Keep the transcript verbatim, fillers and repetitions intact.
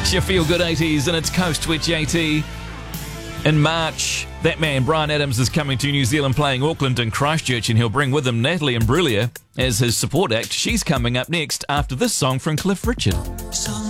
It's your Feel Good eighties and it's Coast Twitch eighty. In March, that man Bryan Adams is coming to New Zealand playing Auckland and Christchurch, and he'll bring with him Natalie Imbruglia as his support act. She's coming up next after this song from Cliff Richard. Song